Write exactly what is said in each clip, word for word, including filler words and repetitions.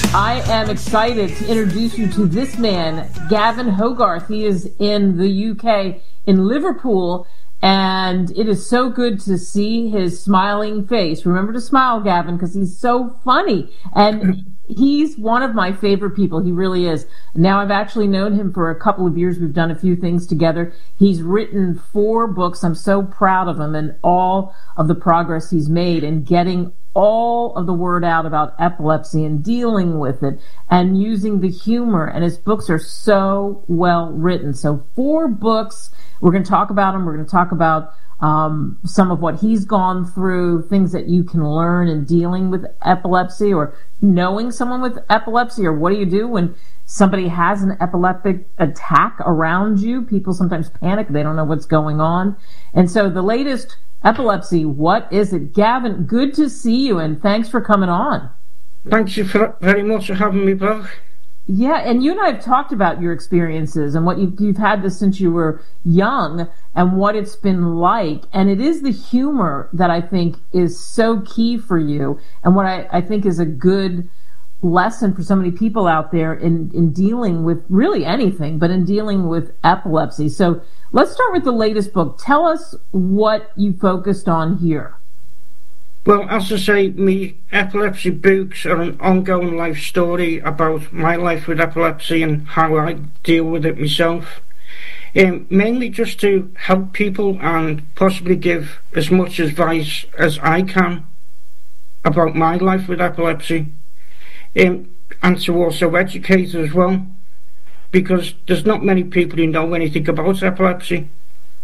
I am excited to introduce you to this man, Gavin Hogarth. He is in the U K, in Liverpool, and it is so good to see his smiling face. Remember to smile, Gavin, because he's so funny. And he's one of my favorite people. He really is. Now, I've actually known him for a couple of years. We've done a few things together. He's written four books. I'm so proud of him and all of the progress he's made in getting all of the word out about epilepsy and dealing with it and using the humor. And his books are so well written. So four books. We're going to talk about them. We're going to talk about um, some of what he's gone through, things that you can learn in dealing with epilepsy or knowing someone with epilepsy, or what do you do when somebody has an epileptic attack around you. People sometimes panic. They don't know what's going on. And so the latest epilepsy, what is it? Gavin, good to see you, and thanks for coming on. Thank you for, very much for having me back. Yeah, and you and I have talked about your experiences and what you've, you've had this since you were young and what it's been like. And it is the humor that I think is so key for you and what I, I think is a good lesson for so many people out there in, in dealing with really anything, but in dealing with epilepsy. So let's start with the latest book. Tell us what you focused on here. Well, as I say, my epilepsy books are an ongoing life story about my life with epilepsy and how I deal with it myself. Um, mainly just to help people and possibly give as much advice as I can about my life with epilepsy. Um, and to also educate as well, because there's not many people who know anything about epilepsy.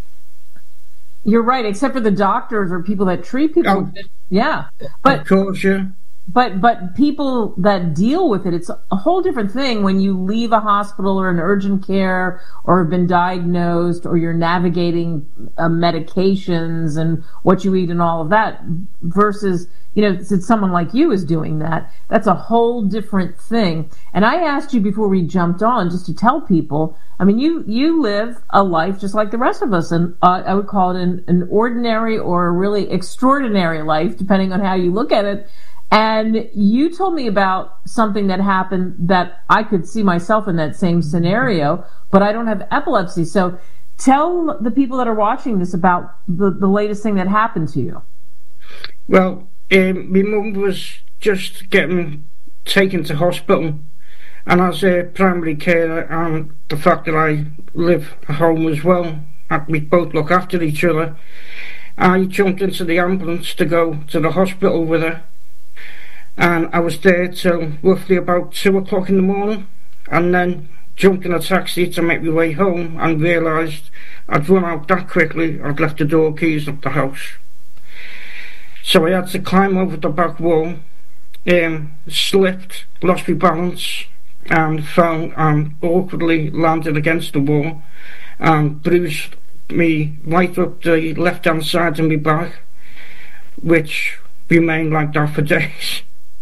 You're right, except for the doctors or people that treat people. Oh, yeah, but of course, yeah. But but people that deal with it, it's a whole different thing when you leave a hospital or an urgent care or have been diagnosed or you're navigating uh, medications and what you eat and all of that versus, you know, since someone like you is doing that, that's a whole different thing. And I asked you before we jumped on just to tell people, I mean, you, you live a life just like the rest of us, and uh, I would call it an, an ordinary or a really extraordinary life, depending on how you look at it. And you told me about something that happened that I could see myself in that same scenario, but I don't have epilepsy. So tell the people that are watching this about the, the latest thing that happened to you. Well, um, my mum was just getting taken to hospital, and as a primary carer and the fact that I live at home as well, and we both look after each other, I jumped into the ambulance to go to the hospital with her. And I was there till roughly about two o'clock in the morning, and then jumped in a taxi to make my way home and realised I'd run out that quickly. I'd left the door keys at the house. So I had to climb over the back wall, um, slipped, lost my balance, and fell and awkwardly landed against the wall and bruised me right up the left hand side of my back, which remained like that for days.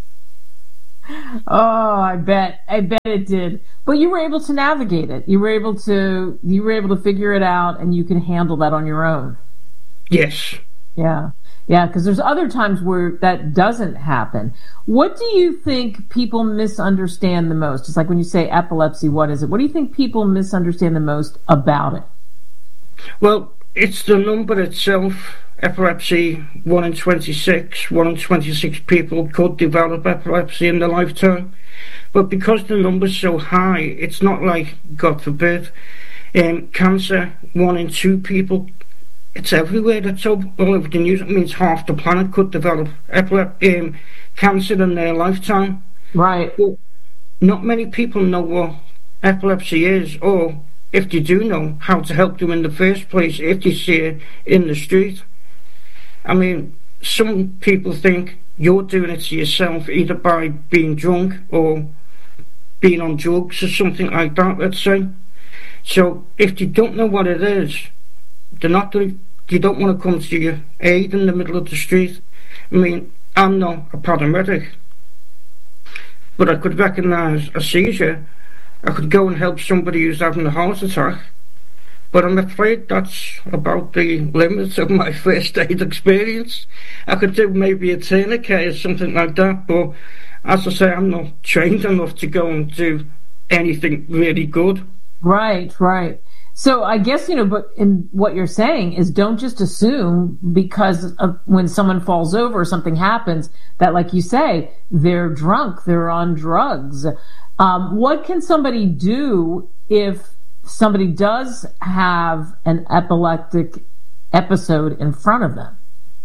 Oh, I bet. I bet it did. But you were able to navigate it. You were able to you were able to figure it out, and you can handle that on your own. Yes. Yeah. Yeah, because there's other times where that doesn't happen. What do you think people misunderstand the most? It's like when you say epilepsy, what is it? What do you think people misunderstand the most about it? Well, it's the number itself. Epilepsy, one in twenty-six, one in twenty-six people could develop epilepsy in their lifetime. But because the number's so high, it's not like, God forbid, um, cancer, one in two people, it's everywhere. It's all, all over the news. It means half the planet could develop epilep- um, cancer in their lifetime. Right. But not many people know what epilepsy is, or if they do know, how to help them in the first place if they see it in the street. I mean, some people think you're doing it to yourself either by being drunk or being on drugs or something like that, let's say. So if you don't know what it is, they're not doing, you don't want to come to your aid in the middle of the street. I mean, I'm not a paramedic, but I could recognise a seizure. I could go and help somebody who's having a heart attack. But I'm afraid that's about the limits of my first aid experience. I could do maybe a tourniquet or something like that, but as I say, I'm not trained enough to go and do anything really good. Right, right. So I guess, you know, but in what you're saying is don't just assume because of when someone falls over or something happens that, like you say, they're drunk, they're on drugs. Um, what can somebody do if somebody does have an epileptic episode in front of them?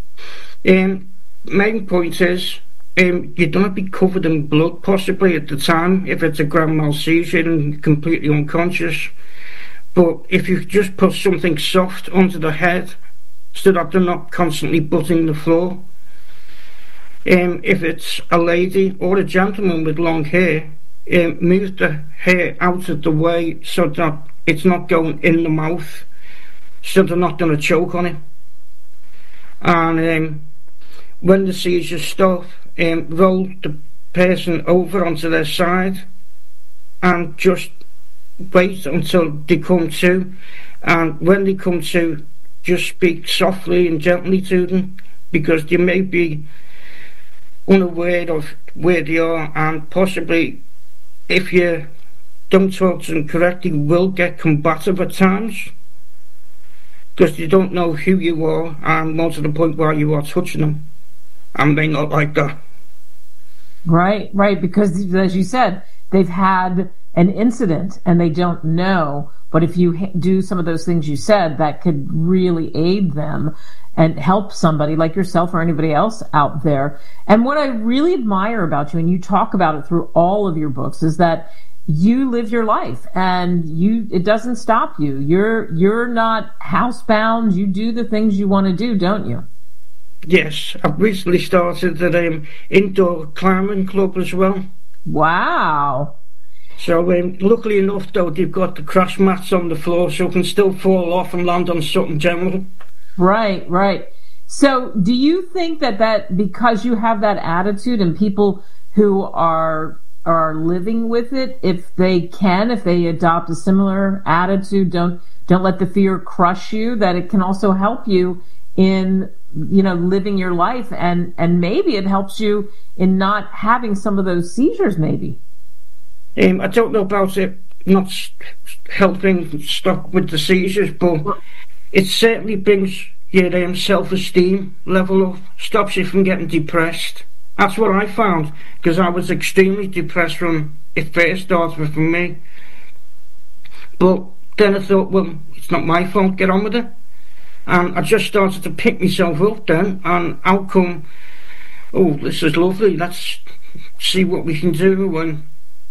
Um, main point is um, you don't be covered in blood possibly at the time if it's a grand mal seizure and completely unconscious. But if you just put something soft onto the head so that they're not constantly butting the floor. Um, if it's a lady or a gentleman with long hair, um, move the hair out of the way so that it's not going in the mouth, so they're not going to choke on it. And um, when the seizures stop, um, roll the person over onto their side and just wait until they come to, and when they come to, just speak softly and gently to them, because they may be unaware of where they are, and possibly if you don't talk to them correctly will get combative at times because you don't know who you are, and more to the point where you are touching them and they not like that. Right, right, because as you said, they've had an incident and they don't know, but if you do some of those things you said, that could really aid them and help somebody like yourself or anybody else out there. And what I really admire about you, and you talk about it through all of your books, is that you live your life and you it doesn't stop you. You're you're not housebound. You do the things you want to do, don't you? Yes, I've recently started an um, indoor climbing club as well. Wow. So um, luckily enough though, they've got the crash mats on the floor so I can still fall off and land on something general. Right, right. So do you think that, that because you have that attitude and people who are are living with it, if they can, if they adopt a similar attitude, don't don't let the fear crush you, that it can also help you in, you know, living your life, and, and maybe it helps you in not having some of those seizures maybe? Um, I don't know about it not helping stop with the seizures, but it certainly brings your um, self-esteem level up, stops you from getting depressed. That's what I found, because I was extremely depressed when it first started for me. But then I thought, well, it's not my fault, get on with it. And I just started to pick myself up then, and out come, oh, this is lovely, let's see what we can do. And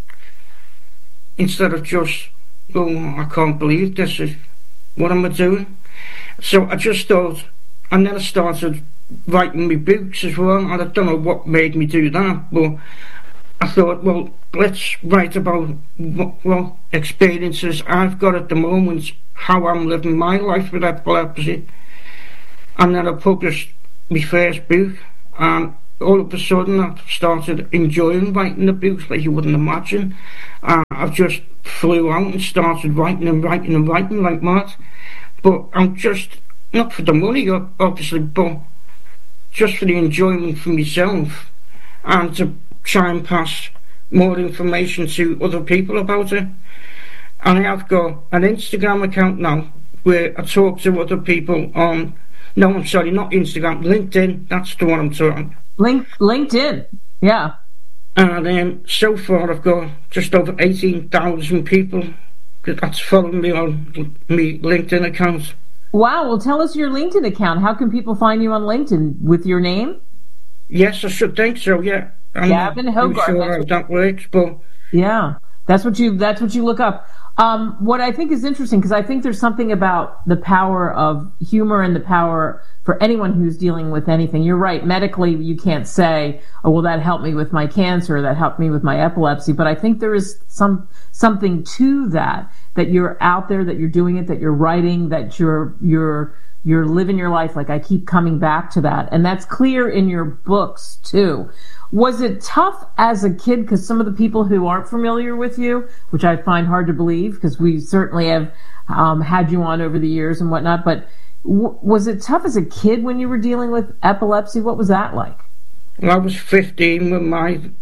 instead of just, oh, I can't believe this, is what am I doing? So I just thought, and then I started writing my books as well, and I don't know what made me do that, but I thought, well, let's write about what, what experiences I've got at the moment, how I'm living my life with epilepsy. And then I published my first book, and all of a sudden I've started enjoying writing the books like you wouldn't imagine. And I've just flew out and started writing and writing and writing like mad. But I'm just, not for the money obviously, but just for the enjoyment for myself, and to try and pass more information to other people about it. And I have got an Instagram account now where I talk to other people on, no, I'm sorry, not Instagram, LinkedIn, that's the one I'm talking. Link, LinkedIn, yeah. And um, so far I've got just over eighteen thousand people that's following me on my LinkedIn account. Wow, well tell us your LinkedIn account. How can people find you on LinkedIn? With your name? Yes, I should think so, yeah. I'm Gavin Hogarth. not sure how that works, but... Yeah, that's what you, that's what you look up. Um, what I think is interesting, because I think there's something about the power of humor and the power for anyone who's dealing with anything. You're right, medically you can't say, oh, well, that helped me with my cancer, that helped me with my epilepsy, but I think there is some something to that, that you're out there, that you're doing it, that you're writing, that you're you're you're living your life. Like, I keep coming back to that, and that's clear in your books too. Was it tough as a kid? Because some of the people who aren't familiar with you, which I find hard to believe, because we certainly have um, had you on over the years and whatnot, but w- was it tough as a kid when you were dealing with epilepsy? What was that like? Well, I was fifteen when my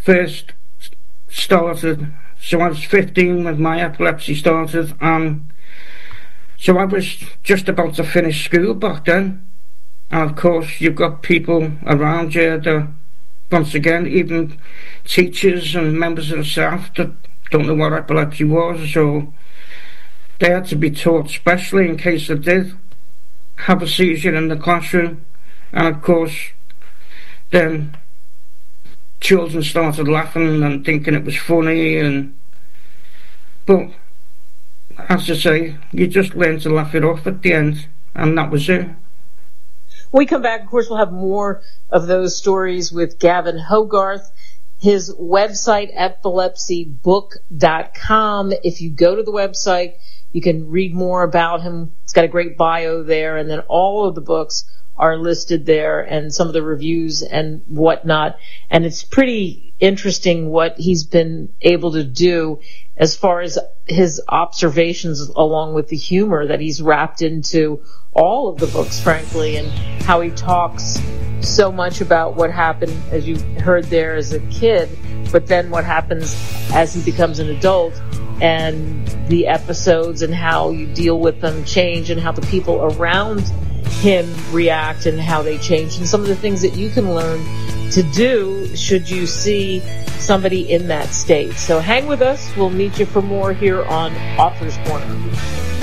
first started. So I was fifteen when my epilepsy started, and so I was just about to finish school back then. And of course you've got people around you that, once again, even teachers and members of the staff that don't know what epilepsy was, so they had to be taught specially in case they did have a seizure in the classroom. And of course then children started laughing and thinking it was funny, and but as I say, you just learn to laugh it off at the end, and that was it. When we come back, of course, we'll have more of those stories with Gavin Hogarth. His website, epilepsy book dot com. If you go to the website, you can read more about him. It's got a great bio there, and then all of the books are listed there, and some of the reviews and whatnot. And it's pretty interesting what he's been able to do as far as his observations, along with the humor that he's wrapped into all of the books, frankly, and how he talks so much about what happened, as you heard there, as a kid, but then what happens as he becomes an adult, and the episodes and how you deal with them change, and how the people around him react and how they change, and some of the things that you can learn to do should you see somebody in that state. So hang with us. We'll meet you for more here on Author's Corner.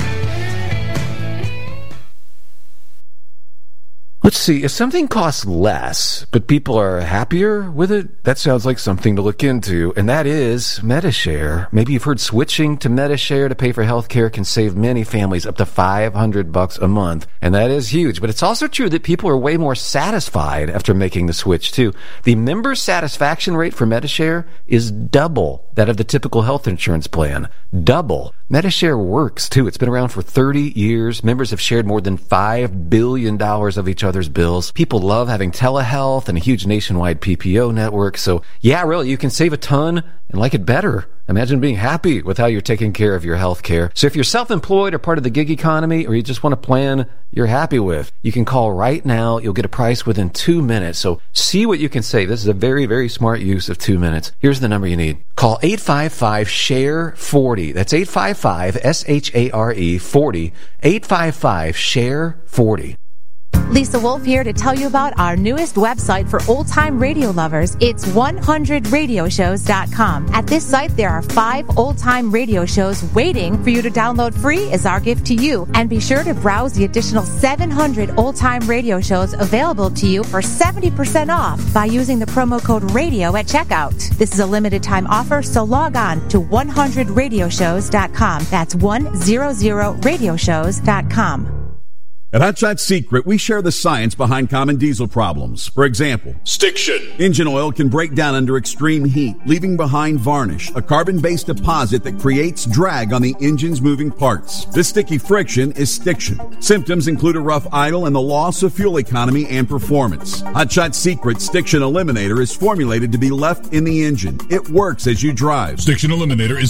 Let's see, if something costs less, but people are happier with it, that sounds like something to look into, and that is Medi-Share. Maybe you've heard switching to Medi-Share to pay for healthcare can save many families up to five hundred bucks a month, and that is huge. But it's also true that people are way more satisfied after making the switch, too. The member satisfaction rate for Medi-Share is double that of the typical health insurance plan. Double. Medi-Share works, too. It's been around for thirty years. Members have shared more than five billion dollars of each other's bills. People love having telehealth and a huge nationwide P P O network. So, yeah, really, you can save a ton and like it better. Imagine being happy with how you're taking care of your health care. So if you're self-employed or part of the gig economy, or you just want a plan you're happy with, you can call right now. You'll get a price within two minutes. So see what you can save. This is a very, very smart use of two minutes. Here's the number you need. Call eight five five, S H A R E, forty. That's eight five five, S H A R E, forty. eight five five, S H A R E, forty. Lisa Wolf here to tell you about our newest website for old-time radio lovers. It's one hundred radio shows dot com. At this site, there are five old-time radio shows waiting for you to download free as our gift to you. And be sure to browse the additional seven hundred old-time radio shows available to you for seventy percent off by using the promo code RADIO at checkout. This is a limited-time offer, so log on to one hundred radio shows dot com. That's one hundred radio shows dot com. At Hot Shot Secret, we share the science behind common diesel problems. For example, stiction. Engine oil can break down under extreme heat, leaving behind varnish, a carbon-based deposit that creates drag on the engine's moving parts. This sticky friction is stiction. Symptoms include a rough idle and the loss of fuel economy and performance. Hot Shot Secret Stiction Eliminator is formulated to be left in the engine. It works as you drive. Stiction Eliminator is